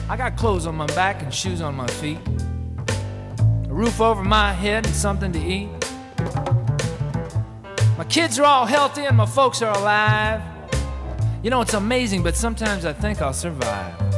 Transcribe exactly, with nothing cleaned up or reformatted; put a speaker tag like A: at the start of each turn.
A: I got clothes on my back and shoes on my feet, a roof over my head and something to eat. My kids are all healthy and my folks are alive. You know, it's amazing, but sometimes I think I'll survive.